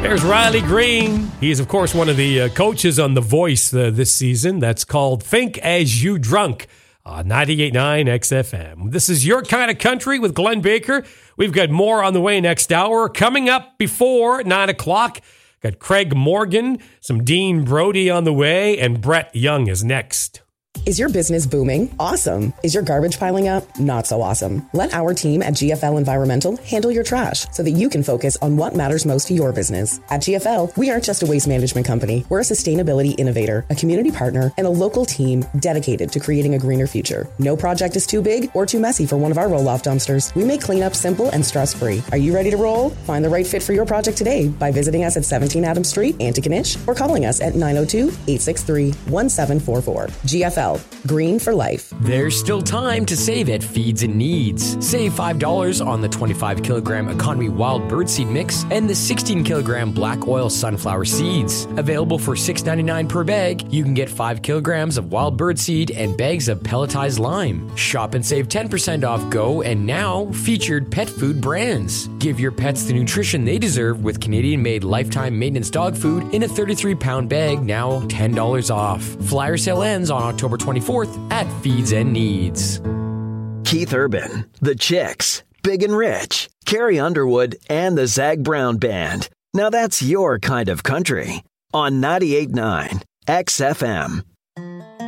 There's Riley Green. He's, of course, one of the coaches on The Voice this season. That's called Think As You Drunk on 98.9 XFM. This is Your Kind of Country with Glenn Baker. We've got more on the way next hour. Coming up before 9 o'clock, got Craig Morgan, some Dean Brody on the way, and Brett Young is next. Is your business booming? Awesome. Is your garbage piling up? Not so awesome. Let our team at GFL Environmental handle your trash so that you can focus on what matters most to your business. At GFL, we aren't just a waste management company. We're a sustainability innovator, a community partner, and a local team dedicated to creating a greener future. No project is too big or too messy for one of our roll-off dumpsters. We make cleanup simple and stress-free. Are you ready to roll? Find the right fit for your project today by visiting us at 17 Adams Street, Antigonish, or calling us at 902-863-1744. GFL. Green for life. There's still time to save at Feeds and Needs. Save $5 on the 25-kilogram Economy Wild Birdseed Mix and the 16-kilogram Black Oil Sunflower Seeds. Available for $6.99 per bag, you can get 5 kilograms of wild birdseed and bags of pelletized lime. Shop and save 10% off Go and Now featured pet food brands. Give your pets the nutrition they deserve with Canadian-made lifetime maintenance dog food in a 33-pound bag, now $10 off. Flyer sale ends on October 24th at Feeds and Needs. Keith Urban, The Chicks, Big and Rich, Carrie Underwood, and the Zag Brown Band. Now that's your kind of country. On 98.9 XFM.